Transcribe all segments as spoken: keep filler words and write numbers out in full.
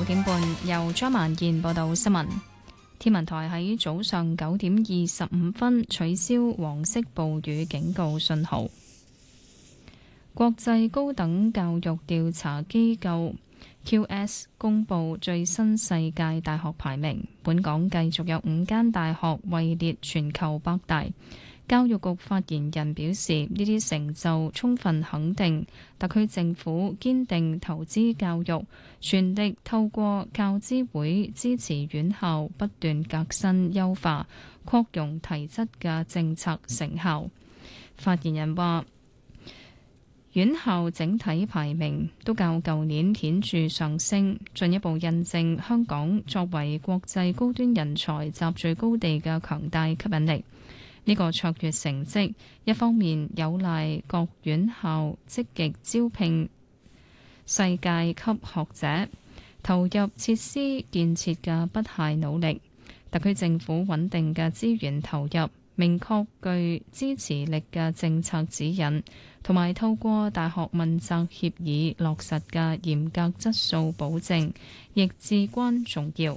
點半，由張曼燕報道新聞。天文台喺早上九點二十五分取消黃色暴雨警告信號。國際高等教育調查機構 Q S 公布最新世界大學排名，本港繼續有五間大學位列全球百大。教育局發言人表示，呢啲成就充分肯定特區政府堅定投資教育，全力透過教資會支持院校不斷革新優化、擴容提質嘅政策成效。發言人話，院校整體排名都較舊年顯著上升，進一步印證香港作為國際高端人才集聚高地嘅強大吸引力。呢個卓越成績，一方面有賴各院校積極招聘世界級學者，投入設施建設嘅不懈努力；特區政府穩定嘅資源投入，明確具支持力嘅政策指引，同埋透過大學問責協議落實嘅嚴格質素保證，亦至關重要。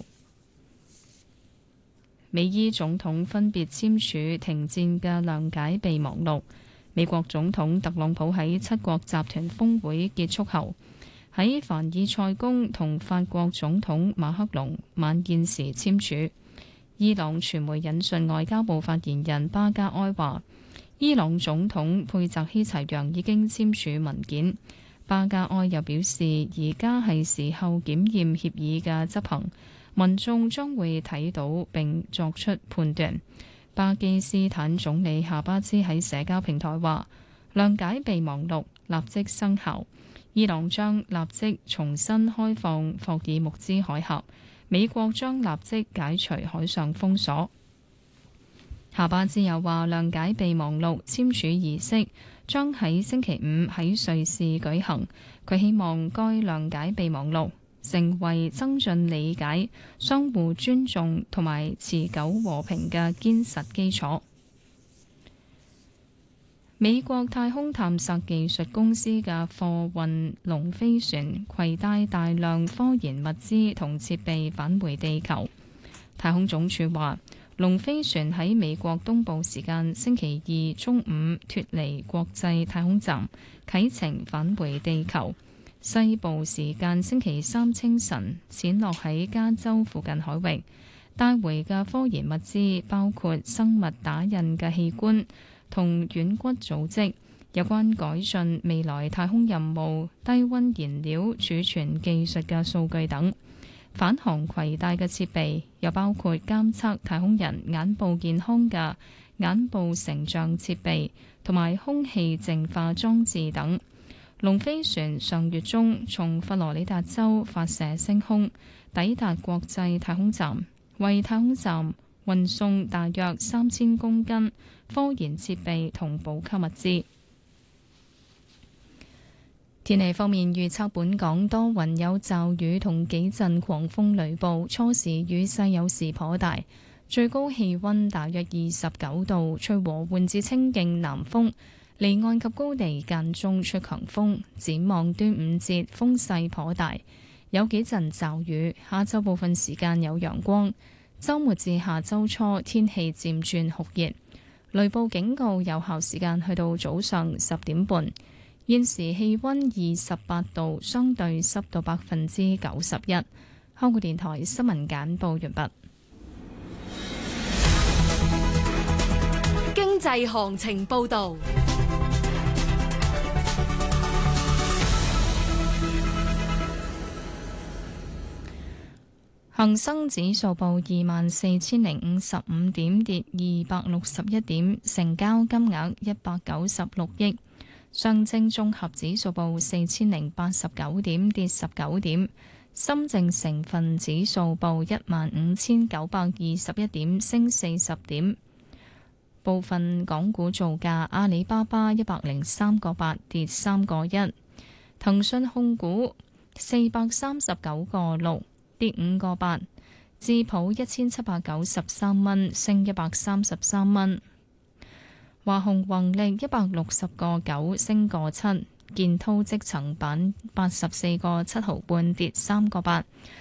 美伊總統分別簽署停戰嘅諒解備忘錄。美國總統特朗普喺七國集團峰會結束後，喺凡爾賽宮同法國總統馬克龍晚宴時簽署。伊朗傳媒引述外交部發言人巴加埃話，伊朗總統佩澤希齊揚已經簽署文件。巴加埃又表示，而家係時候檢驗協議嘅執行。民眾將會睇到並作出判斷。巴基斯坦總理夏巴茲喺社交平台話，諒解備忘錄立即生效，伊朗將立即重新開放霍爾木茲海峽，美國將立即解除海上封鎖。夏巴茲又話，諒解備忘錄簽署儀式將喺星期五喺瑞士舉行，佢希望該諒解備忘錄成為增進理解、相互尊重同埋持久和平嘅堅實基礎。美國太空探索技術公司嘅貨運龍飛船攜帶大量科研物資同設備返回地球。太空總署話，龍飛船喺美國東部時間星期二中午脫離國際太空站，啟程返回地球。西部時間星期三清晨潛落喺加州附近海域，帶回嘅科研物資包括生物打印嘅器官同軟骨組織，有關改進未來太空任務低溫燃料儲存技術嘅數據等。返航攜帶嘅設備又包括監測太空人眼部健康嘅眼部成像設備同埋空氣淨化裝置等。龍飛船上月中從佛羅里達州發射升空，抵達國際太空站，為太空站運送大約三千公斤科研設備同補給物資。天氣方面預測，本港多雲有驟雨同幾陣狂風雷暴，初時雨勢有時頗大，最高氣溫大約二十九度，吹和緩至清勁南風。離岸及高地間中吹強風，展望端午節風勢頗大，有幾陣驟雨。下週部分時間有陽光，週末至下週初天氣漸轉酷熱，雷暴警告有效時間去到早上十點半。現時氣溫二十八度，相對濕度百分之九十一。香港電台新聞簡報完畢。 經濟行情報道。 恒生指數報二萬四千零五十五點，跌二百六十一點，成交金額一百九十六億。上證綜合指數報四千零八十九點，跌十九點。深證成分指數報一萬五千九百二十一點，升四十點。部分港股造價：阿里巴巴一百零三個八，跌三個一；騰訊控股四百三十九個六，跌五個八；智普一千七百九十三蚊，升一百三十三蚊；華虹宏力一百六十個九，升個七；建滔積層板八十四個七毫半，跌三個八；